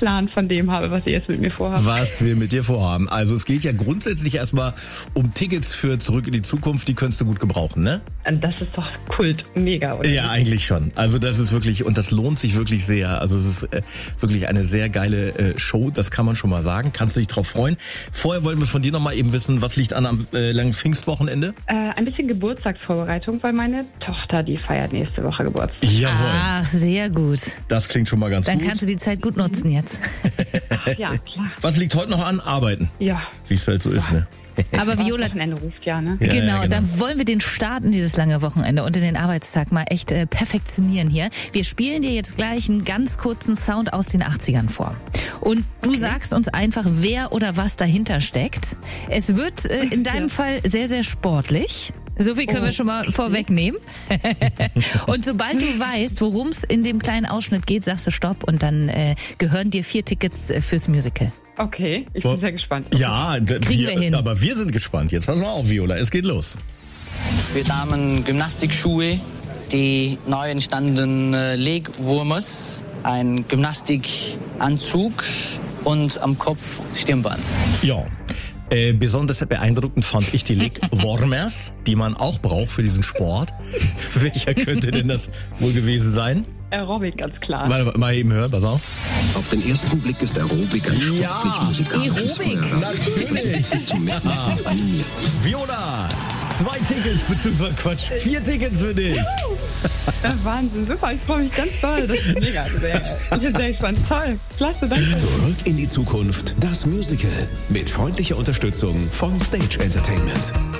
Plan von dem habe, was ihr jetzt mit mir vorhabt. Was wir mit dir vorhaben. Also es geht ja grundsätzlich erstmal um Tickets für Zurück in die Zukunft, die könntest du gut gebrauchen, ne? Das ist doch Kult, mega, oder? Ja, eigentlich schon. Also das ist wirklich, und das lohnt sich wirklich sehr. Also es ist wirklich eine sehr geile Show, das kann man schon mal sagen. Kannst du dich drauf freuen. Vorher wollten wir von dir noch mal eben wissen, was liegt an am langen Pfingstwochenende? Ein bisschen Geburtstagsvorbereitung, weil meine Tochter, die feiert nächste Woche Geburtstag. Jawohl. Ach, sehr gut. Das klingt schon mal ganz Dann gut. kannst du die Zeit gut nutzen jetzt. Ja, klar. Was liegt heute noch an? Arbeiten. Ja. Wie es halt so ist, ne? Aber Viola, Wochenende ruft ja, ne? Ja, genau, ja, dann wollen wir den Start in dieses lange Wochenende und in den Arbeitstag mal echt perfektionieren hier. Wir spielen dir jetzt gleich einen ganz kurzen Sound aus den 80ern vor. Und du sagst uns einfach, wer oder was dahinter steckt. Es wird in deinem Fall sehr, sehr sportlich. So viel können wir schon mal vorwegnehmen. Und sobald du weißt, worum es in dem kleinen Ausschnitt geht, sagst du Stopp und dann gehören dir 4 Tickets fürs Musical. Okay, ich bin sehr gespannt. Ja, Kriegen wir hin. Aber wir sind gespannt. Jetzt pass mal auf, Viola, es geht los. Wir haben Gymnastikschuhe, die neu entstandenen Legwurmes, ein Gymnastikanzug und am Kopf Stirnband. Ja. Besonders beeindruckend fand ich die Legwarmers, die man auch braucht für diesen Sport. Welcher könnte denn das wohl gewesen sein? Aerobic, ganz klar. Mal eben hören, pass auf. Auf den ersten Blick ist Aerobic ein sportlich-musikalisches Aerobic. Feuerwerk, das zum Mitmachen animiert. Viola, 2 Tickets, beziehungsweise Quatsch, 4 Tickets für dich. Wahnsinn, super, ich freue mich ganz doll. Das ist mega. Ich bin sehr gespannt. Toll, klasse, danke. Zurück in die Zukunft, das Musical. Mit freundlicher Unterstützung von Stage Entertainment.